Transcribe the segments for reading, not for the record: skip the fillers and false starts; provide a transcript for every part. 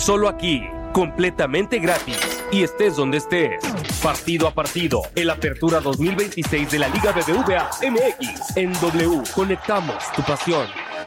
Solo aquí, completamente gratis. Y estés donde estés. Partido a partido, el Apertura 2026 de la Liga BBVA MX. En W, conectamos tu pasión.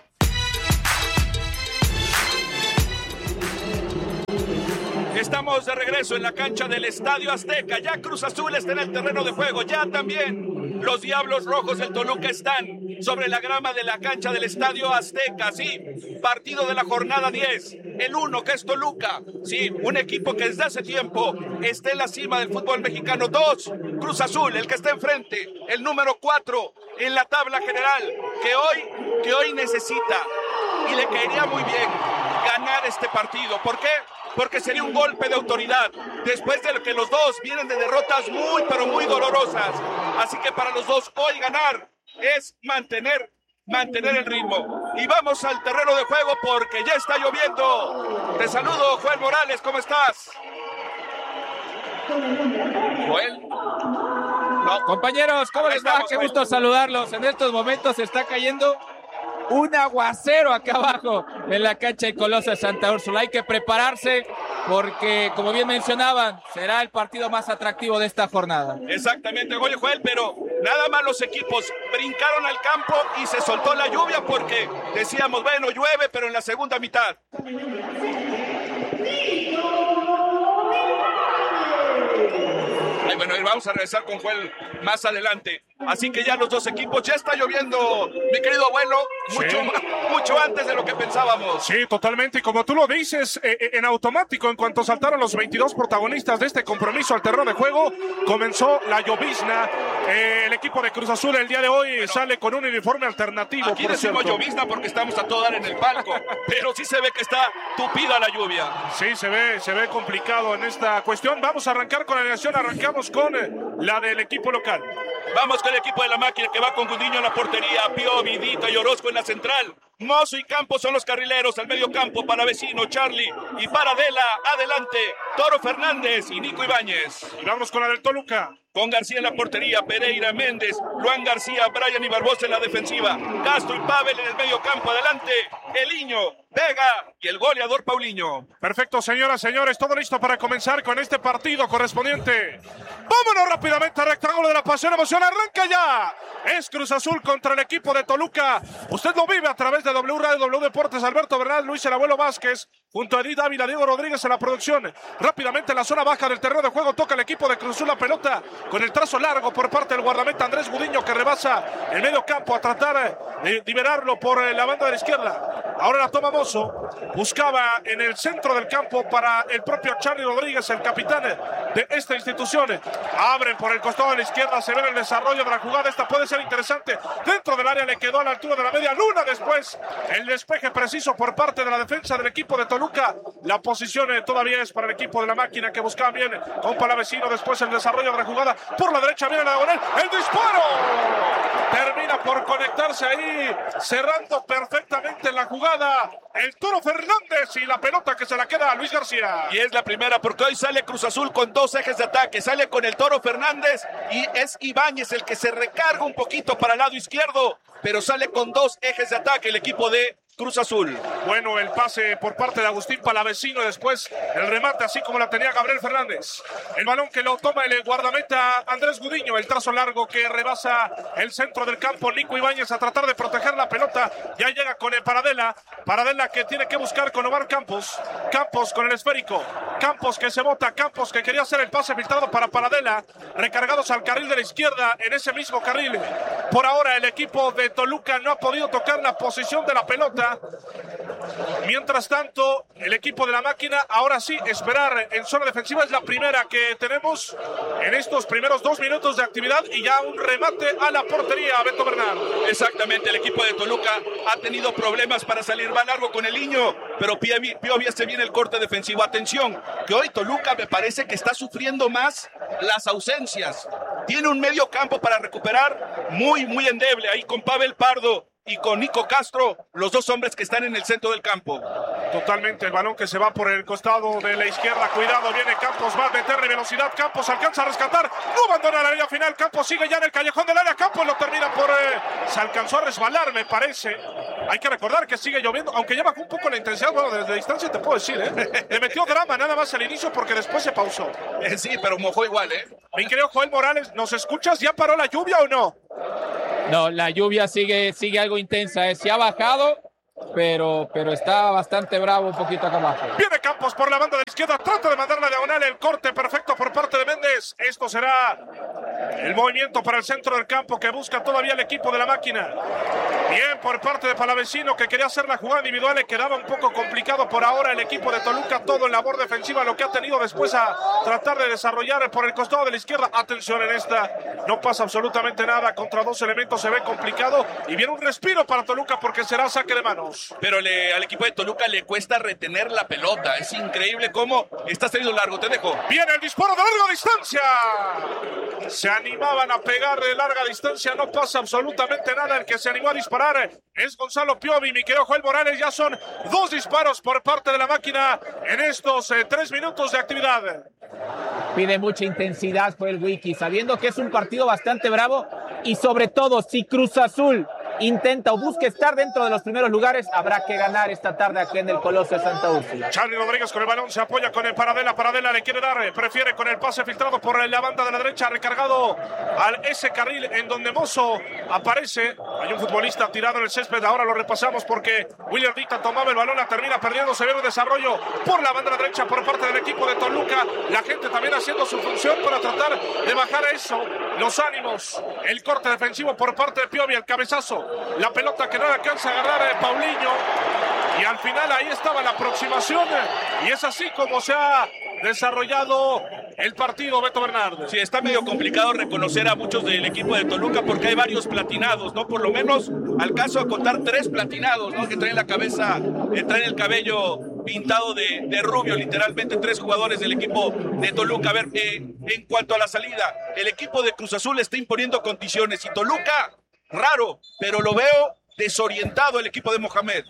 Estamos de regreso en la cancha del Estadio Azteca. Ya Cruz Azul está en el terreno de juego. Ya también los Diablos Rojos del Toluca están sobre la grama de la cancha del Estadio Azteca. Sí, partido de la jornada 10. El 1, que es Toluca. Sí, un equipo que desde hace tiempo está en la cima del fútbol mexicano. 2, Cruz Azul, el que está enfrente. El número 4 en la tabla general. Que hoy necesita y le caería muy bien ganar este partido. ¿Por qué? Porque sería un golpe de autoridad después de que los dos vienen de derrotas muy, pero muy dolorosas. Así que para los dos hoy ganar es mantener el ritmo. Y vamos al terreno de juego porque ya está lloviendo. Te saludo, Joel Morales, ¿cómo estás? Joel. No. Compañeros, ¿cómo les va? Qué gusto saludarlos. En estos momentos está cayendo un aguacero acá abajo en la cancha de Colosa Santa Úrsula. Hay que prepararse porque, como bien mencionaban, será el partido más atractivo de esta jornada. Exactamente, oye Joel, pero nada más los equipos brincaron al campo y se soltó la lluvia porque decíamos, bueno, llueve, pero en la segunda mitad. Ay, bueno, vamos a regresar con Joel más adelante. Así que ya los dos equipos, ya está lloviendo, mi querido abuelo, mucho antes de lo que pensábamos. Sí, totalmente, y como tú lo dices, en automático, en cuanto saltaron los 22 protagonistas de este compromiso al terreno de juego, comenzó la llovizna. El equipo de Cruz Azul el día de hoy sale con un uniforme alternativo. Aquí decimos llovizna porque estamos a todo dar en el palco, pero sí se ve que está tupida la lluvia. Sí, se ve complicado en esta cuestión. Vamos a arrancar con la alineación, arrancamos con la del equipo local. Vamos con el equipo de la máquina que va con Gudiño en la portería, Pío, Vidita y Orozco en la central. Mozo y Campos son los carrileros, al medio campo Palavecino, Charlie y Paradela, adelante, Toro Fernández y Nico Ibáñez. Y vamos con la del Toluca. Con García en la portería, Pereira, Méndez, Luan García, Brian y Barbosa en la defensiva, Castro y Pavel en el medio campo, adelante, Eliño, Vega y el goleador Paulinho. Perfecto, señoras, señores, todo listo para comenzar con este partido correspondiente. Vámonos rápidamente al rectángulo de la pasión, emoción, arranca ya. Es Cruz Azul contra el equipo de Toluca. Usted lo vive a través de W Radio, W Deportes, Alberto Bernal, Luis el Abuelo Vázquez, junto a Edith Ávila, Diego Rodríguez en la producción. Rápidamente en la zona baja del terreno de juego toca el equipo de Cruz Azul la pelota con el trazo largo por parte del guardameta Andrés Gudiño, que rebasa el medio campo a tratar de liberarlo por la banda de la izquierda. Ahora la toma Mozo, buscaba en el centro del campo para el propio Charlie Rodríguez, el capitán de esta institución. Abren por el costado de la izquierda, se ve el desarrollo de la jugada, esta puede ser interesante. Dentro del área le quedó a la altura de la media luna, después el despeje preciso por parte de la defensa del equipo de Toluca. La posición todavía es para el equipo de la máquina, que buscaba bien con Palavecino, después el desarrollo de la jugada por la derecha, viene la diagonal, el disparo termina por conectarse ahí, cerrando perfectamente la jugada el Toro Fernández, y la pelota que se la queda a Luis García. Y es la primera, porque hoy sale Cruz Azul con dos ejes de ataque, sale con el Toro Fernández y es Ibáñez el que se recarga un poquito para el lado izquierdo, pero sale con dos ejes de ataque el equipo de Cruz Azul. Bueno, el pase por parte de Agustín Palavecino, después el remate así como la tenía Gabriel Fernández. El balón que lo toma el guardameta Andrés Gudiño, el trazo largo que rebasa el centro del campo, Nico Ibáñez a tratar de proteger la pelota, ya llega con el Paradela que tiene que buscar con Omar Campos con el esférico, Campos que se bota, Campos que quería hacer el pase filtrado para Paradela, recargados al carril de la izquierda, en ese mismo carril. Por ahora el equipo de Toluca no ha podido tocar la posición de la pelota. Mientras tanto, el equipo de la máquina, ahora sí, esperar en zona defensiva. Es la primera que tenemos en estos primeros 2 minutos de actividad, y ya un remate a la portería, Beto Bernal. Exactamente, el equipo de Toluca ha tenido problemas para salir, va largo con el Niño, pero Pío se viene el corte defensivo. Atención, que hoy Toluca me parece que está sufriendo más las ausencias. Tiene un medio campo para recuperar muy, muy endeble, ahí con Pavel Pardo y con Nico Castro, los dos hombres que están en el centro del campo. Totalmente, el balón que se va por el costado de la izquierda. Cuidado, viene Campos, va a meterle velocidad. Campos alcanza a rescatar, no abandona la línea final. Campos sigue ya en el callejón del área. Campos lo termina por... se alcanzó a resbalar, me parece. Hay que recordar que sigue lloviendo, aunque ya bajó un poco la intensidad. Bueno, desde distancia te puedo decir, le metió drama nada más al inicio porque después se pausó. Sí, pero mojó igual, Mi querido Joel Morales, ¿nos escuchas? ¿Ya paró la lluvia o no? No, la lluvia sigue algo intensa. Se ha bajado, pero está bastante bravo un poquito acá abajo. Viene Campos por la banda de izquierda, trata de mandar la diagonal, el corte perfecto por parte de Méndez. Esto será el movimiento para el centro del campo que busca todavía el equipo de la máquina. Bien por parte de Palavecino, que quería hacer la jugada individual, le quedaba un poco complicado por ahora el equipo de Toluca, todo en labor defensiva, lo que ha tenido después a tratar de desarrollar por el costado de la izquierda. Atención en esta, no pasa absolutamente nada, contra dos elementos se ve complicado y viene un respiro para Toluca porque será saque de manos. Pero al equipo de Toluca le cuesta retener la pelota, es increíble cómo está saliendo largo, te dejo. Viene el disparo de larga distancia, se animaban a pegar de larga distancia, no pasa absolutamente nada, el que se animó a disparar es Gonzalo Piovi. Mi querido Joel Morales, ya son 2 disparos por parte de la máquina en estos 3 minutos de actividad. Pide mucha intensidad fue el Wiki, sabiendo que es un partido bastante bravo y sobre todo si Cruz Azul intenta o busca estar dentro de los primeros lugares, habrá que ganar esta tarde aquí en el Coloso de Santa Úrsula. Charly Rodríguez con el balón, se apoya con el Paradela le quiere dar, prefiere con el pase filtrado por la banda de la derecha, recargado al ese carril en donde Mozo aparece. Hay un futbolista tirado en el césped, ahora lo repasamos porque William Dicta tomaba el balón, la termina perdiendo, se ve un desarrollo por la banda de la derecha por parte del equipo de Toluca, la gente también haciendo su función para tratar de bajar eso, los ánimos, el corte defensivo por parte de Piovi, el cabezazo, la pelota que no le alcanza a agarrar Paulinho y al final ahí estaba la aproximación y es así como se ha desarrollado el partido, Beto Bernardo. Sí, está medio complicado reconocer a muchos del equipo de Toluca porque hay varios platinados, ¿no? Por lo menos alcanzo a contar 3 platinados, ¿no? Que traen la cabeza, traen el cabello pintado de rubio, literalmente 3 jugadores del equipo de Toluca. A ver, en cuanto a la salida, el equipo de Cruz Azul está imponiendo condiciones y Toluca, raro, pero lo veo desorientado el equipo de Mohamed.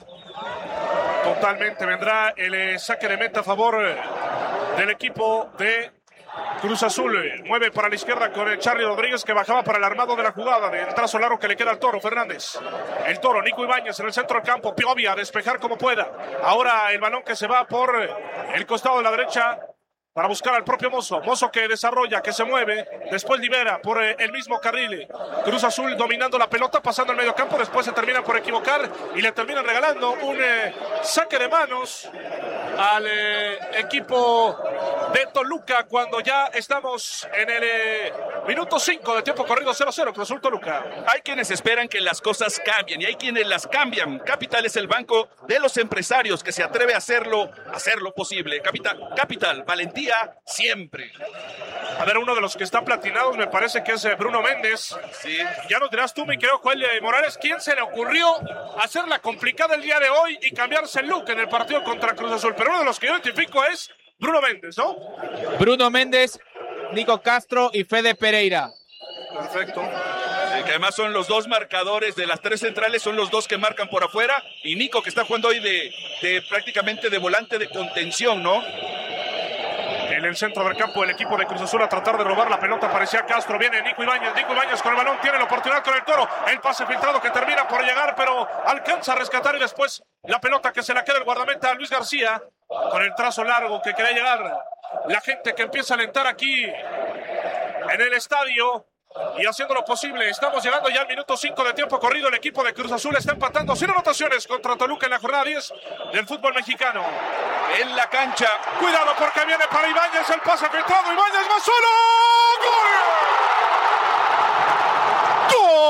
Totalmente, vendrá el saque de meta a favor del equipo de Cruz Azul. Mueve para la izquierda con el Charly Rodríguez que bajaba para el armado de la jugada, del trazo largo que le queda al Toro Fernández. El Toro, Nico Ibáñez en el centro del campo, Piovi a despejar como pueda. Ahora el balón que se va por el costado de la derecha para buscar al propio Mozo. Mozo que desarrolla, que se mueve, después libera por el mismo carril. Cruz Azul dominando la pelota, pasando al medio campo, después se terminan por equivocar y le terminan regalando un saque de manos al equipo de Toluca cuando ya estamos en el minuto 5 de tiempo corrido. 0-0 Cruz Azul Toluca. Hay quienes esperan que las cosas cambien y hay quienes las cambian. Capital es el banco de los empresarios que se atreve a hacerlo posible. Capital, valentía siempre. A ver, uno de los que está platinados me parece que es Bruno Méndez. Sí. Ya nos dirás tú, mi querido Joel Morales, ¿quién se le ocurrió hacerla complicada el día de hoy y cambiarse el look en el partido contra Cruz Azul? Pero uno de los que yo identifico es Bruno Méndez, ¿no? Bruno Méndez, Nico Castro y Fede Pereira. Perfecto. Que además son los 2 marcadores de las 3 centrales, son los 2 que marcan por afuera, y Nico que está jugando hoy de prácticamente de volante de contención, ¿no? En el centro del campo el equipo de Cruz Azul a tratar de robar la pelota, parecía Castro, viene Nico Ibáñez con el balón, tiene la oportunidad con el Toro, el pase filtrado que termina por llegar, pero alcanza a rescatar y después la pelota que se la queda el guardameta a Luis García, con el trazo largo que quería llegar, la gente que empieza a alentar aquí en el estadio, y haciendo lo posible. Estamos llegando ya al minuto 5 de tiempo corrido. El equipo de Cruz Azul está empatando sin anotaciones contra Toluca en la jornada 10 del fútbol mexicano. En la cancha. Cuidado porque viene para Ibáñez el pase filtrado. Ibáñez va solo.